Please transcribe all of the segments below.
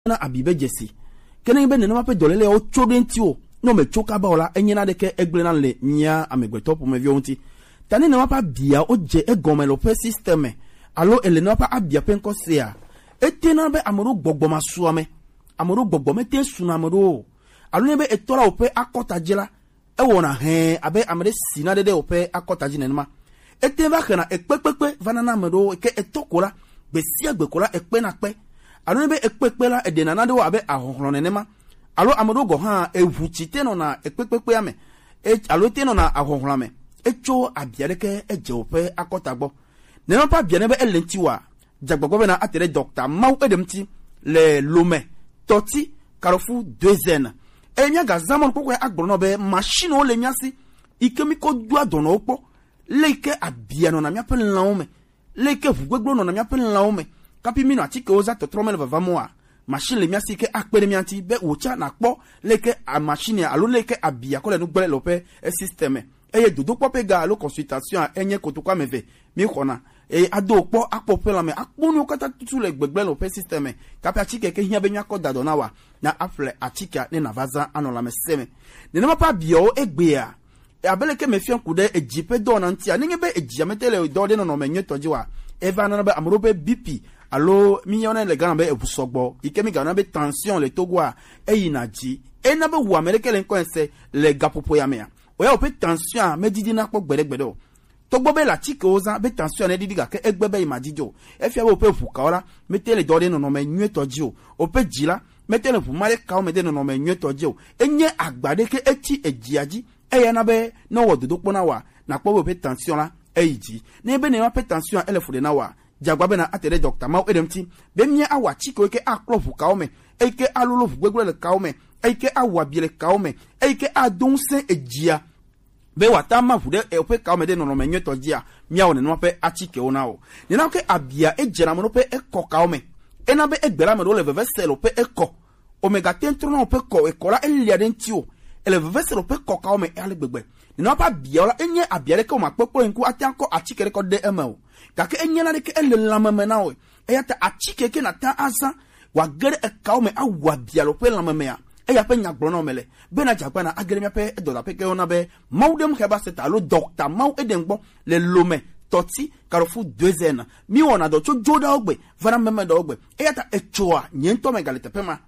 na abibe jesi kene be ne ma pe dolele o chodenti o no me choka ba ola enyina de ke egbena le nya amegbeto po me vionti tani ne ma pa bia o je egomelo pe system alo ele ne pa abia pe nko se a etena be amoro gbogbo masuame amoro gbogbo mete suna amoro alo ne be etola o pe akota jela e wona he abe amere sina de o pe akota jine ma eteba kana ekpepepe vanana amoro ke etokola besia gbekola ekpe na pe alo be ekpepe la edena na de wa be ahohoro ne ma alo amado go ha evuchite no na ekpepepe ame alo te no na ahohoro ame echo abiareke ejeope akotagbo ne no pa biane be elenti wa jagbagbo be na atere doctor mau edemti le lome toti karofu deuxième enya gazamon pokwe agboro no be machine o le miasi ikemiko dua dono opo leke abiano na miape laome leke vugbegbo no na miape laome kapi mino atike oza totromel vavamoa machine le miasi ke akpere mianti be ucha na kpo leke a machine alo leke abia ko le nu gbele lope systeme eye dodo pope ga alo consultation enye kotokwa meve mi khona ado kpo akpope la me akponu kata tutu le gbegbe lope systeme kapi atike ke hia be nya ko dado na wa na afle atike ne na vaza anola me seme ne na pa bio egbe a abele ke me fian kude ejipe do na ntia ninge be ejiametele do de no me nyotoji wa eva na be amrobe BP alo minyone le gana be ebusogbo ikemi gana be tension le togwa eyinaji ena be wu america le nkonse le gapopo ya mea oya ope tension medidi na kpo gbedegbede togbo be la chike oza be tension na didiga ke egbebe imajijo efia be ope fuka ora metele dode no me nwetoji o ope jila metele fu mare ka me de no me nwetoji o enye agbade ke eti ejiaji eya na be no wododo pona wa na kpo ope tension la eyiji na ebe na ope tension elefu de na wa jagwabe na atere doctor mau edemti be mie awa chiko eke aklofu kaome eke alolofu gwegwele kaome eke awa biele kaome eke adonse ejia be watama fude ope kaome de no menyo tojia mia one no pe achike ona o ni na ke abia ejera mo pe eko kaome ena be egbera me le vevesel pe eko omega tentrono pe ko ekola elia dentio ele vevesel pe ko kaome ale gbegbe ni na pa bia ola enye abia le ko makpopo enku atianko achike re ko de emel kake enyana de ke ele lamame na we eyata achike ke na ta asa wa gere e kaume awa bialo pe lamame ya eya pe nya gboro na omele be na jagba na agere pe edola pe ke ona be maudem ke ba seta lo doctor mau edengbo le lome toti karofu deuxième mi wona do cho joda ogbe vana meme do ogbe eyata echoa nyento megalite pe ma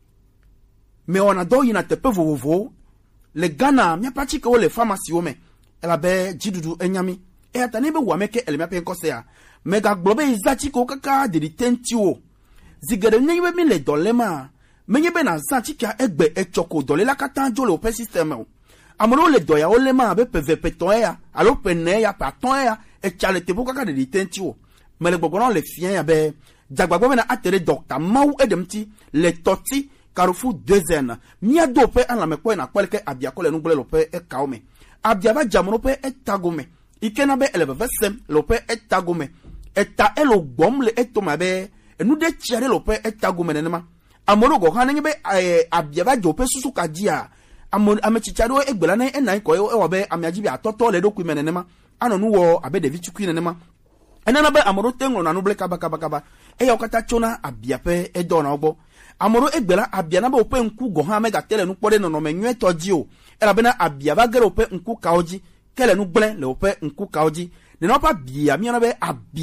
me wona do yina te pe vovovo le gana mi apachike o le pharmacie o me ela be jidudu enyami eyata nebe wameke elema pe nkosea mega globe izachi ko kaka de tentio zigere nyebe mi le dolema menyebe na zachi kia egbe echoko dolela kata jole ope system amoro le doya olema be peve petoya alo peneya patoya echale tebo kaka de tentio mele gbogbon le fien ya be jagbagbo na atere doctor mau edemti le toti karofu deuxième mia do pe ala mekwe na kwelke abia ko le nugbele lope e kaome abia ba jamono pe etagome ikena be elevesem lope etagome eta elo gbom le etoma be enu de chiare lope etagome nenema amoro go hanen be abiaba jope susu kadia amon amechichado egbela na enan ko e be amiaji bi atoto le doku menenema anonu wo abe de vichuku nenema enana be amoro tengo na nuble kaba e yakata chona abiape edona ogbo amoro egbela abiana be ope nku go ha mega tele nu pore no menwe toji o era be na abiaba gere ope nku kaoji kele nu gble le ope nku kaoji ne no pa bia mi na be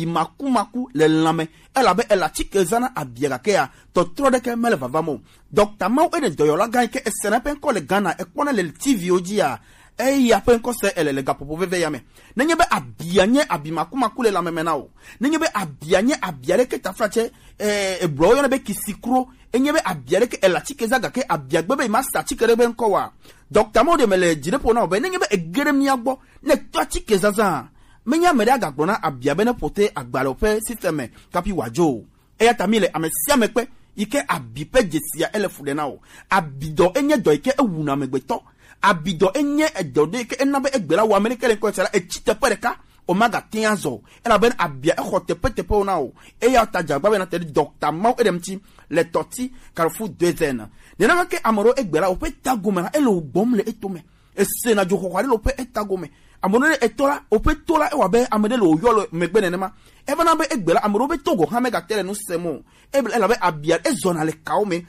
abimaku le lame ela be ela chikezana abiega ke ya to trode ke mele vavamo doctor mau ede doyola gan ke esena pen ko le gana e pona le tv oji ya ya pen ko se ele le gapopo veve ya me nenye be abia nye abimaku le lame menao nenye be abia nye abiare ke tafrache bro yo na be kisikro enye be abiare ke ela chikezaga ke abiagbe be master chikere be nko wa doctor mo de mele jirepo na obe nenye be egere mi agbo ne to chikezaza menya mere agagbo na abiabe ne pote agbalope systeme kapi wajo eya tamile amesia mekpe ike abipe jesia elefu de nawo abido enye do ike ewuna megbeto abido enye edode ike enabe egbela wa amerika le ko sala echite pereka omaga tianzo ela ben abia ehote petepe nawo eya tajagba na te doctor mau edemti le toti karofu deuxième nena ke amoro egbela ope tagoma na elo bomle etome esena joko kwale lope etagome amonore etola opetola ewabe amedele oyolo megbene nema evana be egbela amoro be togo ha mega tele no semo ela be abia ezona le kaome